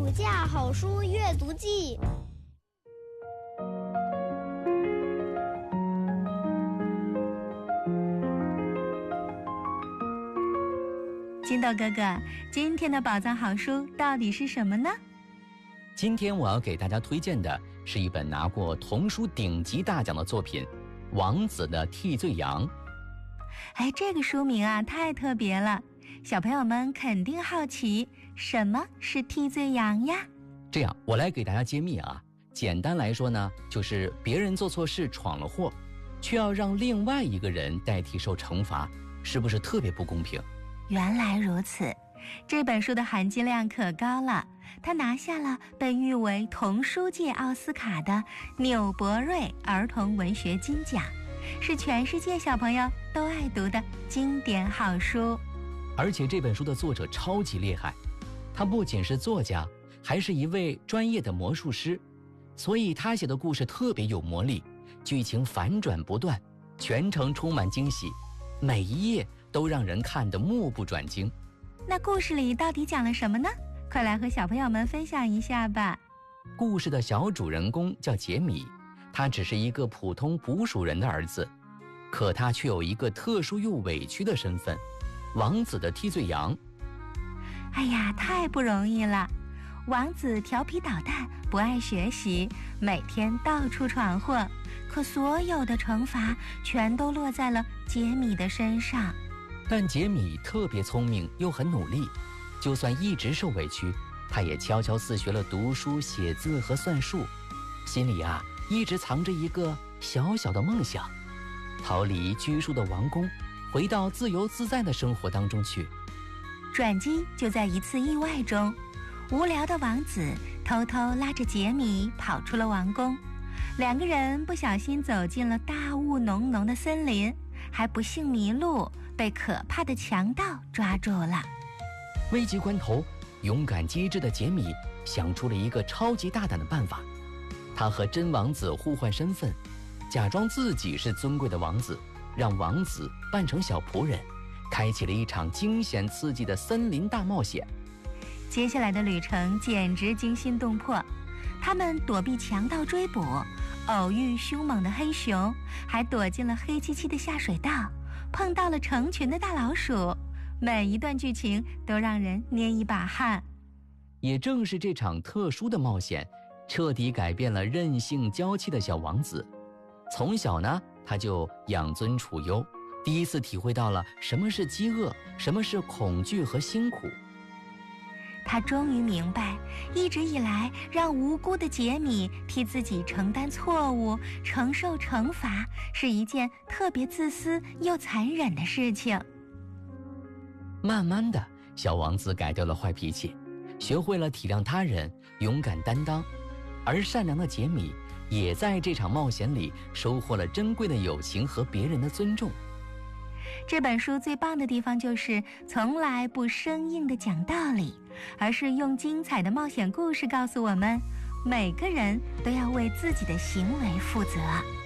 暑假好书阅读记。 金豆哥哥，今天的宝藏好书到底是什么呢？ 今天我要给大家推荐的是一本拿过童书顶级大奖的作品《王子的替罪羊》。 这个书名啊太特别了，小朋友们肯定好奇，什么是替罪羊呀？ 这样，我来给大家揭秘啊。简单来说呢，就是别人做错事闯了祸，却要让另外一个人代替受惩罚，是不是特别不公平？ 原来如此，这本书的含金量可高了，它拿下了被誉为童书界奥斯卡的纽伯瑞儿童文学金奖，是全世界小朋友都爱读的经典好书。 而且这本书的作者超级厉害，他不仅是作家，还是一位专业的魔术师，所以他写的故事特别有魔力，剧情反转不断，全程充满惊喜，每一页都让人看得目不转睛。 那故事里到底讲了什么呢？快来和小朋友们分享一下吧。 故事的小主人公叫杰米，他只是一个普通捕鼠人的儿子，可他却有一个特殊又委屈的身份——王子的替罪羊。 太不容易了。王子调皮捣蛋，不爱学习，每天到处闯祸，可所有的惩罚全都落在了杰米的身上。 但杰米特别聪明又很努力，就算一直受委屈，他也悄悄自学了读书、写字和算术，心里一直藏着一个小小的梦想，逃离拘束的王宫，回到自由自在的生活当中去。 转机就在一次意外中，无聊的王子偷偷拉着杰米跑出了王宫，两个人不小心走进了大雾浓浓的森林，还不幸迷路，被可怕的强盗抓住了。 危急关头，勇敢机智的杰米想出了一个超级大胆的办法，他和真王子互换身份，假装自己是尊贵的王子，让王子扮成小仆人，开启了一场惊险刺激的森林大冒险。 接下来的旅程简直惊心动魄，他们躲避强盗追捕，偶遇凶猛的黑熊，还躲进了黑漆漆的下水道，碰到了成群的大老鼠，每一段剧情都让人捏一把汗。 也正是这场特殊的冒险，彻底改变了任性娇气的小王子。从小呢，他就养尊处优，第一次体会到了什么是饥饿，什么是恐惧和辛苦。 他终于明白，一直以来让无辜的杰米替自己承担错误、承受惩罚，是一件特别自私又残忍的事情。 慢慢的，小王子改掉了坏脾气，学会了体谅他人，勇敢担当，而善良的杰米也在这场冒险里收获了珍贵的友情和别人的尊重。 这本书最棒的地方就是从来不生硬地讲道理，而是用精彩的冒险故事告诉我们，每个人都要为自己的行为负责。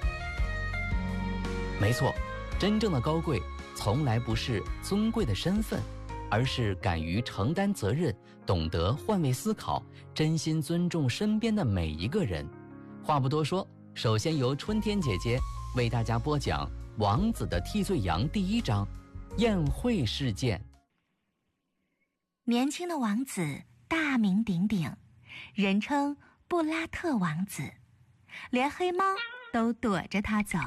没错，真正的高贵从来不是尊贵的身份，而是敢于承担责任，懂得换位思考，真心尊重身边的每一个人。话不多说，首先由春天姐姐为大家播讲《王子的替罪羊》第1章宴会事件。 年轻的王子大名鼎鼎，人称布拉特王子，连黑猫都躲着他走。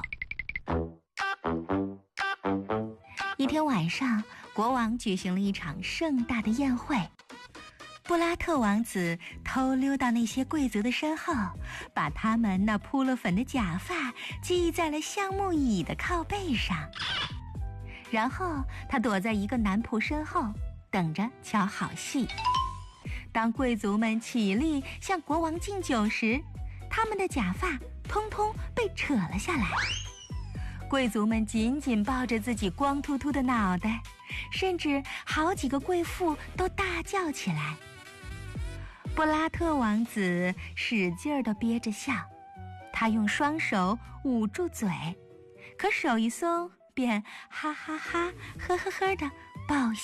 一天晚上，国王举行了一场盛大的宴会，布拉特王子偷溜到那些贵族的身后，把他们那铺了粉的假发系在了橡木椅的靠背上，然后他躲在一个男仆身后，等着瞧好戏。当贵族们起立向国王敬酒时，他们的假发通通被扯了下来。贵族们紧紧抱着自己光秃秃的脑袋，甚至好几个贵妇都大叫起来。布拉特王子使劲地憋着笑，他用双手捂住嘴，可手一松便哈哈哈呵呵呵地爆